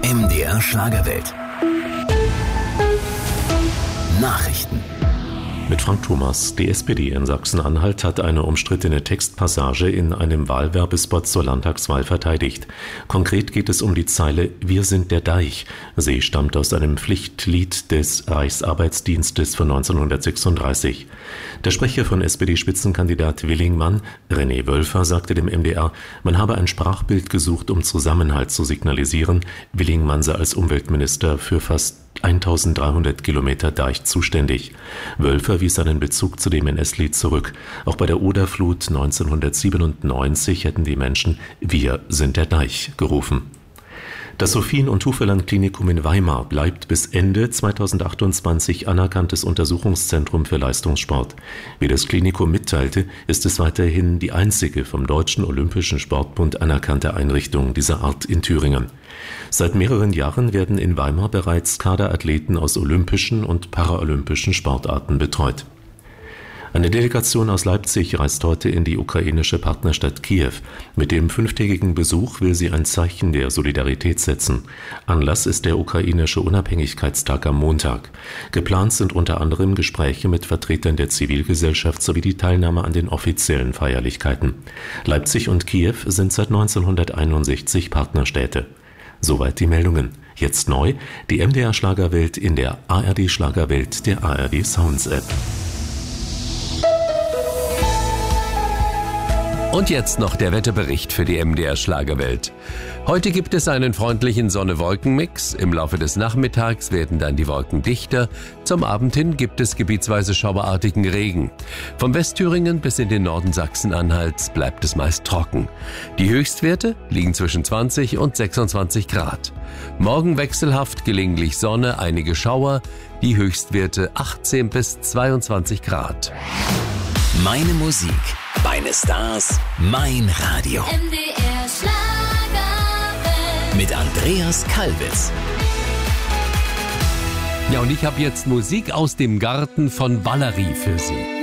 MDR Schlagerwelt. Nachrichten. Mit Frank Thomas. Die SPD in Sachsen-Anhalt hat eine umstrittene Textpassage in einem Wahlwerbespot zur Landtagswahl verteidigt. Konkret geht es um die Zeile „Wir sind der Deich". Sie stammt aus einem Pflichtlied des Reichsarbeitsdienstes von 1936. Der Sprecher von SPD-Spitzenkandidat Willingmann, René Wölfer, sagte dem MDR, man habe ein Sprachbild gesucht, um Zusammenhalt zu signalisieren. Willingmann sei als Umweltminister für fast 1300 Kilometer Deich zuständig. Wölfer wies seinen Bezug zu dem NS-Lied zurück. Auch bei der Oderflut 1997 hätten die Menschen „Wir sind der Deich" gerufen. Das Sophien- und Hufeland-Klinikum in Weimar bleibt bis Ende 2028 anerkanntes Untersuchungszentrum für Leistungssport. Wie das Klinikum mitteilte, ist es weiterhin die einzige vom Deutschen Olympischen Sportbund anerkannte Einrichtung dieser Art in Thüringen. Seit mehreren Jahren werden in Weimar bereits Kaderathleten aus olympischen und paralympischen Sportarten betreut. Eine Delegation aus Leipzig reist heute in die ukrainische Partnerstadt Kiew. Mit dem 5-tägigen Besuch will sie ein Zeichen der Solidarität setzen. Anlass ist der ukrainische Unabhängigkeitstag am Montag. Geplant sind unter anderem Gespräche mit Vertretern der Zivilgesellschaft sowie die Teilnahme an den offiziellen Feierlichkeiten. Leipzig und Kiew sind seit 1961 Partnerstädte. Soweit die Meldungen. Jetzt neu, die MDR Schlagerwelt in der ARD Schlagerwelt der ARD Sounds App. Und jetzt noch der Wetterbericht für die MDR Schlagerwelt. Heute gibt es einen freundlichen Sonne-Wolken-Mix. Im Laufe des Nachmittags werden dann die Wolken dichter. Zum Abend hin gibt es gebietsweise schauerartigen Regen. Vom Westthüringen bis in den Norden Sachsen-Anhalts bleibt es meist trocken. Die Höchstwerte liegen zwischen 20 und 26 Grad. Morgen wechselhaft, gelegentlich Sonne, einige Schauer. Die Höchstwerte 18 bis 22 Grad. Meine Musik, meine Stars, mein Radio. MDR Schlagerwelt. Mit Andreas Kalbitz. Ja, und ich habe jetzt Musik aus dem Garten von Valerie für Sie.